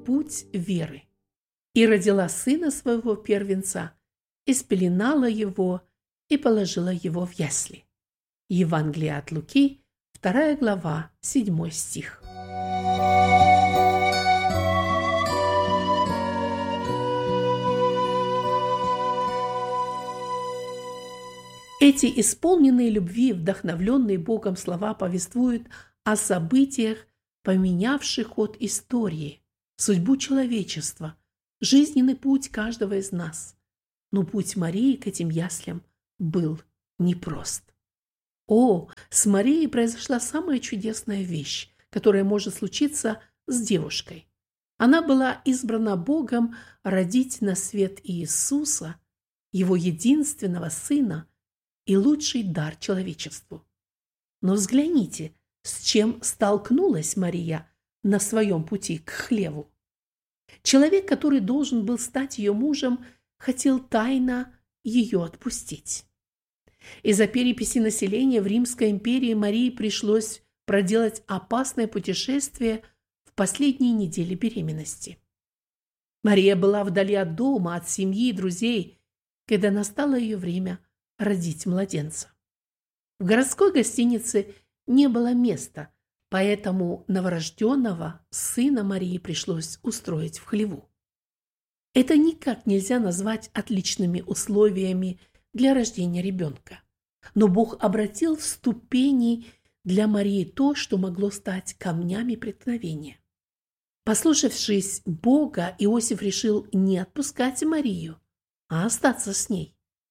путь веры. И родила сына своего первенца, и спеленала его, и положила его в ясли. Евангелие от Луки, 2 глава, 7 стих. Эти исполненные любви, вдохновленные Богом слова повествуют о событиях, поменявших ход истории, судьбу человечества, жизненный путь каждого из нас. Но путь Марии к этим яслям был непрост. С Марией произошла самая чудесная вещь, которая может случиться с девушкой. Она была избрана Богом родить на свет Иисуса, Его единственного Сына, и лучший дар человечеству. Но взгляните, с чем столкнулась Мария на своем пути к хлеву. Человек, который должен был стать ее мужем, хотел тайно ее отпустить. Из-за переписи населения в Римской империи Марии пришлось проделать опасное путешествие в последние недели беременности. Мария была вдали от дома, от семьи и друзей, когда настало ее время родить младенца. В городской гостинице не было места, поэтому новорожденного сына Марии пришлось устроить в хлеву. Это никак нельзя назвать отличными условиями для рождения ребенка. Но Бог обратил в ступени для Марии то, что могло стать камнями преткновения. Послушавшись Бога, Иосиф решил не отпускать Марию, а остаться с ней.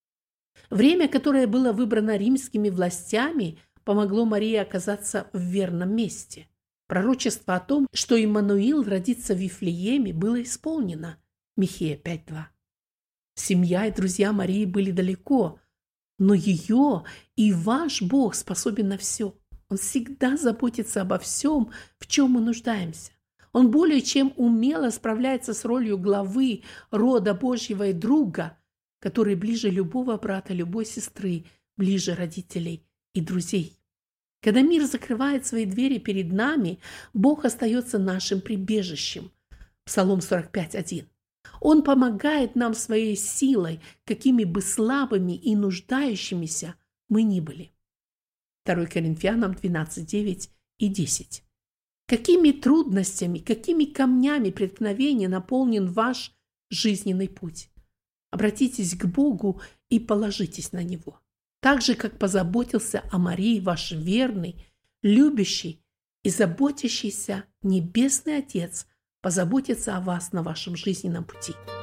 Время, которое было выбрано римскими властями, помогло Марии оказаться в верном месте. Пророчество о том, что Иммануил родится в Вифлееме, было исполнено. Михея 5:2. Семья и друзья Марии были далеко, но ее и ваш Бог способен на все. Он всегда заботится обо всем, в чем мы нуждаемся. Он более чем умело справляется с ролью главы рода Божьего и друга, который ближе любого брата, любой сестры, ближе родителей и друзей. Когда мир закрывает свои двери перед нами, Бог остается нашим прибежищем. Псалом 45:1. Он помогает нам своей силой, какими бы слабыми и нуждающимися мы ни были. 2 Коринфянам 12:9 и 10. Какими трудностями, какими камнями преткновения наполнен ваш жизненный путь? Обратитесь к Богу и положитесь на Него. Так же, как позаботился о Марии ваш верный, любящий и заботящийся Небесный Отец, позаботится о вас на вашем жизненном пути.